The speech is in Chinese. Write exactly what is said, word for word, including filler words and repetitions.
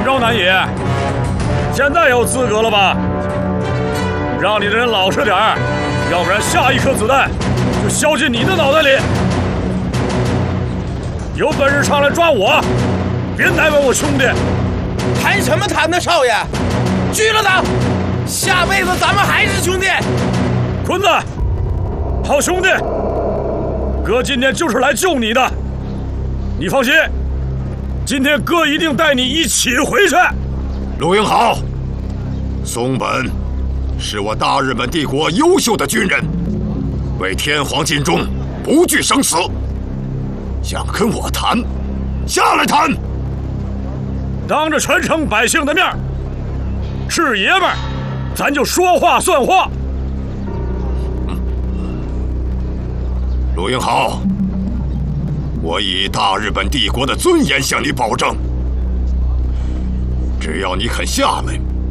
着，南野，现在有资格了吧？让你的人老实点儿，要不然下一颗子弹就削进你的脑袋里。有本事上来抓我，别难为我兄弟！ 谈什么谈呢，少爷？拘了他！下辈子咱们还是兄弟。 坤子，好兄弟，哥今天就是来救你的，你放心，今天哥一定带你一起回去。 陆英豪，松本是我大日本帝国优秀的军人，为天皇尽忠，不惧生死。想跟我谈，下来谈。 当着全城百姓的面，是爷们儿，咱就说话算话。 嗯、陆英豪，我以大日本帝国的尊严向你保证，只要你肯下来。